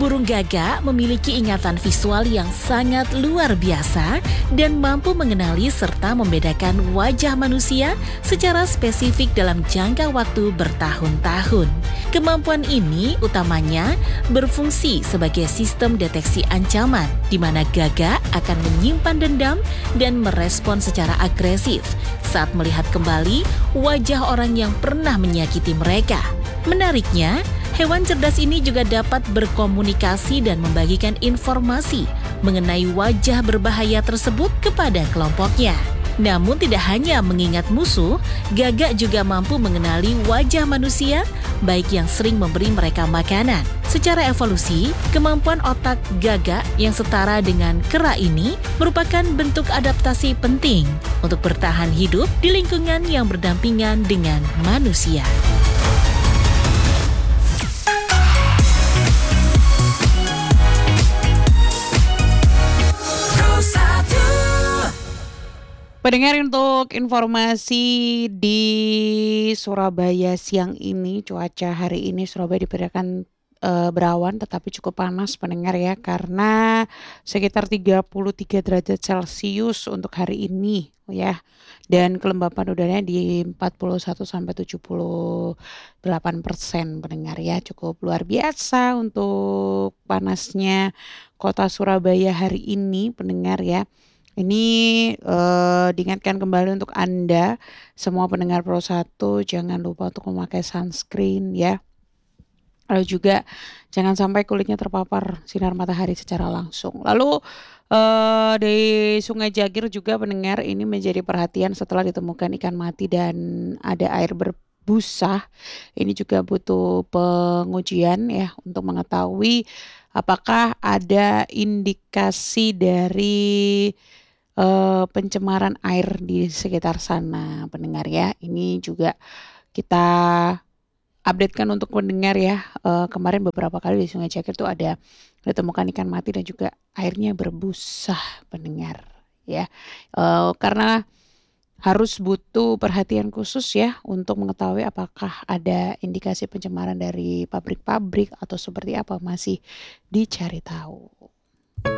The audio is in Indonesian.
Burung gagak memiliki ingatan visual yang sangat luar biasa dan mampu mengenali serta membedakan wajah manusia secara spesifik dalam jangka waktu bertahun-tahun. Kemampuan ini utamanya berfungsi sebagai sistem deteksi ancaman, di mana gagak akan menyimpan dendam dan merespon secara agresif saat melihat kembali wajah orang yang pernah menyakiti mereka. Menariknya, hewan cerdas ini juga dapat berkomunikasi dan membagikan informasi mengenai wajah berbahaya tersebut kepada kelompoknya. Namun tidak hanya mengingat musuh, gagak juga mampu mengenali wajah manusia, baik yang sering memberi mereka makanan. Secara evolusi, kemampuan otak gagak yang setara dengan kera ini merupakan bentuk adaptasi penting untuk bertahan hidup di lingkungan yang berdampingan dengan manusia. Pendengar, untuk informasi di Surabaya siang ini, cuaca hari ini Surabaya diperkirakan berawan tetapi cukup panas pendengar ya, karena sekitar 33 derajat Celcius untuk hari ini ya. Dan kelembapan udaranya di 41 sampai 78% pendengar ya. Cukup luar biasa untuk panasnya kota Surabaya hari ini pendengar ya. Ini diingatkan kembali untuk Anda semua pendengar Pro 1, jangan lupa untuk memakai sunscreen ya. Lalu juga jangan sampai kulitnya terpapar sinar matahari secara langsung. Lalu di Sungai Jagir juga pendengar ini menjadi perhatian setelah ditemukan ikan mati dan ada air berbusa. Ini juga butuh pengujian ya untuk mengetahui apakah ada indikasi dari pencemaran air di sekitar sana pendengar ya. Ini juga kita updatekan untuk pendengar ya. Kemarin beberapa kali di Sungai Jagir itu ada ditemukan ikan mati dan juga airnya berbusa pendengar ya. Karena harus butuh perhatian khusus ya untuk mengetahui apakah ada indikasi pencemaran dari pabrik-pabrik atau seperti apa, masih dicari tahu.